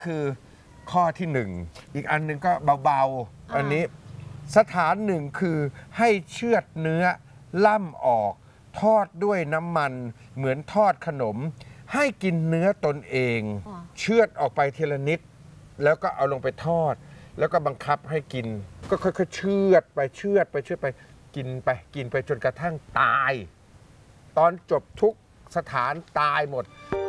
คือข้อที่หนึ่งอีกอันหนึ่งก็เบาๆอันนี้สถานหนึ่งคือให้เชือดเนื้อล่ำออกทอดด้วยน้ำมันเหมือนทอดขนมให้กินเนื้อตนเองเชือดออกไปทีละนิดแล้วก็เอาลงไปทอดแล้วก็บังคับให้กินก็ค่อยๆเชือดไปกินไปจนกระทั่งตายตอนจบทุกสถานตายหมด